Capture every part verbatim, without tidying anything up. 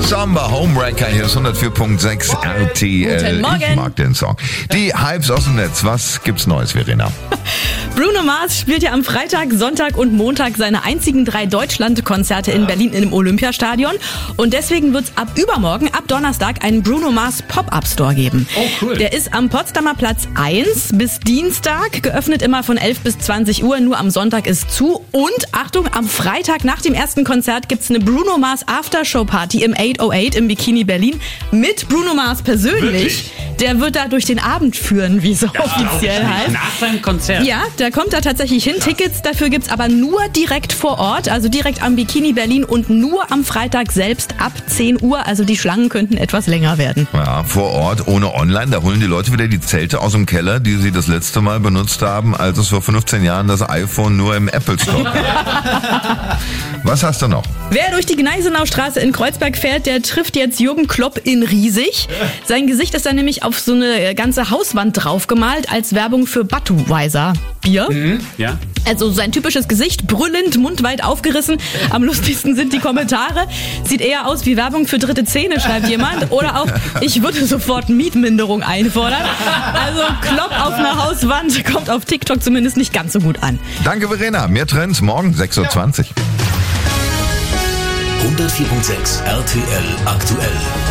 Samba, Homewrecker, hier ist hundertvier Komma sechs R T L. Guten Morgen. Ich mag den Song. Die Hypes aus dem Netz, was gibt's Neues, Verena? Bruno Mars spielt ja am Freitag, Sonntag und Montag seine einzigen drei Deutschland-Konzerte in Berlin im Olympiastadion. Und deswegen wird's ab übermorgen, ab Donnerstag, einen Bruno Mars Pop-Up-Store geben. Oh, cool. Der ist am Potsdamer Platz eins bis Dienstag, geöffnet immer von elf bis zwanzig Uhr, nur am Sonntag ist zu. Und Achtung, am Freitag nach dem ersten Konzert gibt's eine Bruno Mars Aftershow-Party im achthundertacht im Bikini Berlin mit Bruno Mars persönlich. Wirklich? Der wird da durch den Abend führen, wie so offiziell heißt. Nach seinem Konzert? Ja, der kommt da tatsächlich hin. Tickets dafür gibt's aber nur direkt vor Ort, also direkt am Bikini Berlin und nur am Freitag selbst ab zehn Uhr. Also die Schlangen könnten etwas länger werden. Ja, vor Ort, ohne online, da holen die Leute wieder die Zelte aus dem Keller, die sie das letzte Mal benutzt haben, als es vor fünfzehn Jahren das iPhone nur im Apple Store gab. Was hast du noch? Wer durch die Gneisenaustraße in Kreuzberg fährt, der trifft jetzt Jürgen Klopp in riesig. Sein Gesicht ist dann nämlich auf so eine ganze Hauswand draufgemalt als Werbung für Budweiser Bier. Mhm, ja. Also sein typisches Gesicht, brüllend, mundweit aufgerissen. Am lustigsten sind die Kommentare. Sieht eher aus wie Werbung für dritte Zähne, schreibt jemand. Oder auch, ich würde sofort Mietminderung einfordern. Also Klopp auf einer Hauswand kommt auf TikTok zumindest nicht ganz so gut an. Danke, Verena. Mehr Trends morgen sechs Uhr zwanzig. hundertvier Komma sechs R T L aktuell.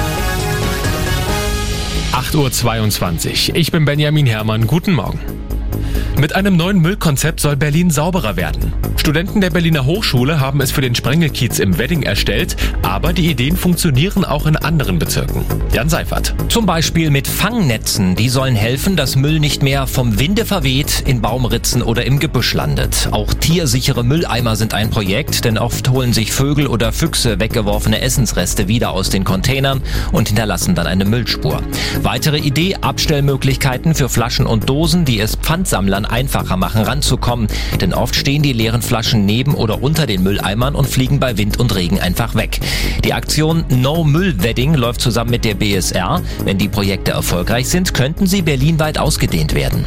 acht Uhr zweiundzwanzig. Ich bin Benjamin Herrmann. Guten Morgen. Mit einem neuen Müllkonzept soll Berlin sauberer werden. Studenten der Berliner Hochschule haben es für den Sprengelkiez im Wedding erstellt, aber die Ideen funktionieren auch in anderen Bezirken. Jan Seifert. Zum Beispiel mit Fangnetzen. Die sollen helfen, dass Müll nicht mehr vom Winde verweht, in Baumritzen oder im Gebüsch landet. Auch tiersichere Mülleimer sind ein Projekt, denn oft holen sich Vögel oder Füchse weggeworfene Essensreste wieder aus den Containern und hinterlassen dann eine Müllspur. Weitere Idee, Abstellmöglichkeiten für Flaschen und Dosen, die es Pfandsammlern einfacher machen, ranzukommen. Denn oft stehen die leeren Flaschen neben oder unter den Mülleimern und fliegen bei Wind und Regen einfach weg. Die Aktion No Müll Wedding läuft zusammen mit der B S R. Wenn die Projekte erfolgreich sind, könnten sie berlinweit ausgedehnt werden.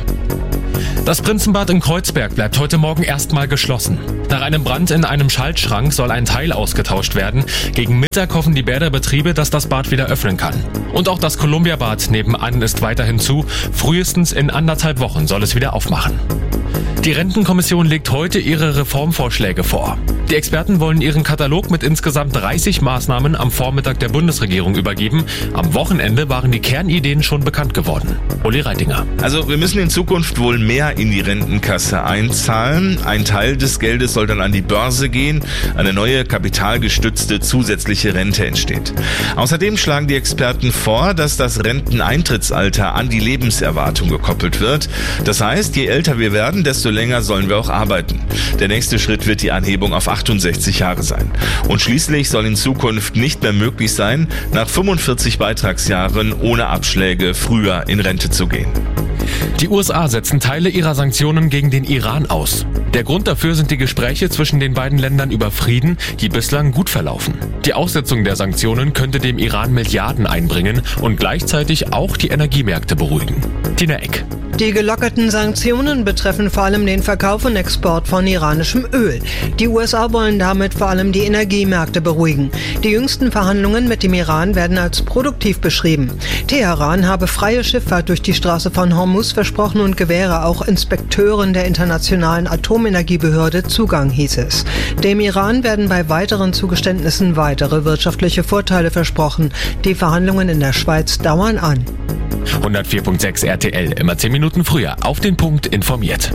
Das Prinzenbad in Kreuzberg bleibt heute Morgen erstmal geschlossen. Nach einem Brand in einem Schaltschrank soll ein Teil ausgetauscht werden. Gegen Mittag hoffen die Bäderbetriebe, dass das Bad wieder öffnen kann. Und auch das Columbia-Bad nebenan ist weiterhin zu. Frühestens in anderthalb Wochen soll es wieder aufmachen. Die Rentenkommission legt heute ihre Reformvorschläge vor. Die Experten wollen ihren Katalog mit insgesamt dreißig Maßnahmen am Vormittag der Bundesregierung übergeben. Am Wochenende waren die Kernideen schon bekannt geworden. Uli Reitinger. Also wir müssen in Zukunft wohl mehr in die Rentenkasse einzahlen. Ein Teil des Geldes soll dann an die Börse gehen. Eine neue kapitalgestützte zusätzliche Rente entsteht. Außerdem schlagen die Experten vor, dass das Renteneintrittsalter an die Lebenserwartung gekoppelt wird. Das heißt, je älter wir werden, desto länger sollen wir auch arbeiten. Der nächste Schritt wird die Anhebung auf achtundsechzig Jahre sein. Und schließlich soll in Zukunft nicht mehr möglich sein, nach fünfundvierzig Beitragsjahren ohne Abschläge früher in Rente zu gehen. Die U S A setzen Teile ihrer Sanktionen gegen den Iran aus. Der Grund dafür sind die Gespräche zwischen den beiden Ländern über Frieden, die bislang gut verlaufen. Die Aussetzung der Sanktionen könnte dem Iran Milliarden einbringen und gleichzeitig auch die Energiemärkte beruhigen. Tina Eck. Die gelockerten Sanktionen betreffen vor allem den Verkauf und Export von iranischem Öl. Die U S A wollen damit vor allem die Energiemärkte beruhigen. Die jüngsten Verhandlungen mit dem Iran werden als produktiv beschrieben. Teheran habe freie Schifffahrt durch die Straße von Hormuz versprochen und gewähre auch Inspekteuren der Internationalen Atomenergiebehörde Zugang, hieß es. Dem Iran werden bei weiteren Zugeständnissen weitere wirtschaftliche Vorteile versprochen. Die Verhandlungen in der Schweiz dauern an. hundertvier Komma sechs R T L, immer zehn Minuten früher, auf den Punkt informiert.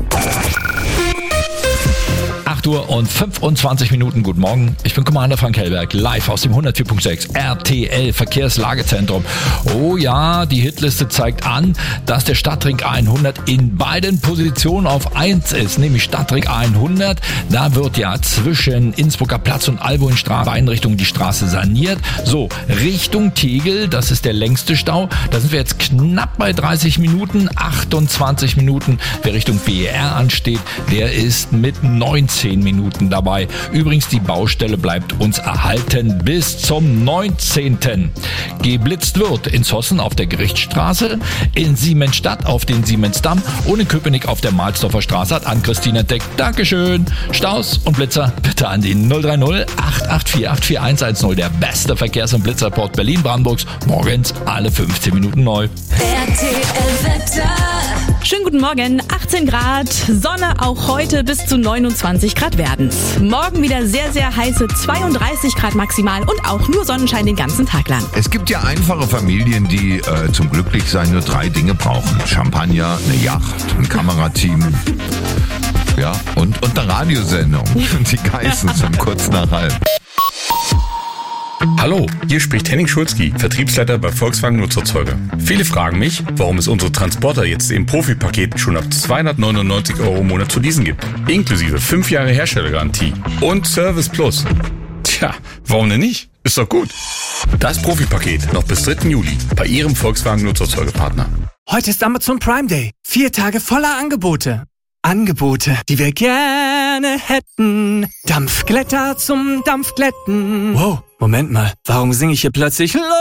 acht Uhr und fünfundzwanzig Minuten, guten Morgen. Ich bin Commander Frank Hellberg, live aus dem hundertvier Komma sechs R T L Verkehrslagezentrum. Oh ja, die Hitliste zeigt an, dass der Stadtring hundert in beiden Positionen auf eins ist, nämlich Stadtring hundert. Da wird ja zwischen Innsbrucker Platz und Alboinstraße Einrichtung die Straße saniert. So, Richtung Tegel, das ist der längste Stau. Da sind wir jetzt knapp bei dreißig Minuten, achtundzwanzig Minuten. Wer Richtung B E R ansteht, der ist mit neunzehn zehn Minuten dabei. Übrigens, die Baustelle bleibt uns erhalten bis zum neunzehnten Geblitzt wird in Zossen auf der Gerichtsstraße, in Siemensstadt auf den Siemensdamm und in Köpenick auf der Mahlsdorfer Straße, hat Ann-Christine entdeckt. Dankeschön. Staus und Blitzer bitte an die null drei null acht acht vier acht vier eins eins null. Der beste Verkehrs- und Blitzreport Berlin-Brandenburgs. Morgens alle fünfzehn Minuten neu. R T L-Wetter. Schönen guten Morgen, achtzehn Grad, Sonne auch heute bis zu neunundzwanzig Grad werden's. Morgen wieder sehr, sehr heiße zweiunddreißig Grad maximal und auch nur Sonnenschein den ganzen Tag lang. Es gibt ja einfache Familien, die äh, zum Glücklichsein nur drei Dinge brauchen. Champagner, eine Yacht, ein Kamerateam. Ja, und, und eine Radiosendung. Die Geissens um kurz nach halb. Hallo, hier spricht Henning Schulzki, Vertriebsleiter bei Volkswagen Nutzerzeuger. Viele fragen mich, warum es unsere Transporter jetzt im Profipaket schon ab zweihundertneunundneunzig Euro im Monat zu leasen gibt. Inklusive fünf Jahre Herstellergarantie und Service Plus. Tja, warum denn nicht? Ist doch gut. Das Profipaket noch bis dritten Juli bei Ihrem Volkswagen Nutzerzeugerpartner. Heute ist Amazon Prime Day. Vier Tage voller Angebote. Angebote, die wir gerne hätten. Dampfglätter zum Dampfglätten. Wow, Moment mal. Warum singe ich hier plötzlich